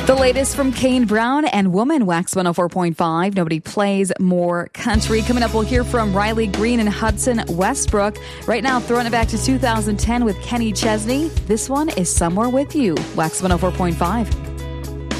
The latest from Kane Brown and Woman, Wax 104.5. Nobody plays more country. Coming up, we'll hear from Riley Green and Hudson Westbrook. Right now, throwing it back to 2010 with Kenny Chesney. This one is Somewhere With You. Wax 104.5.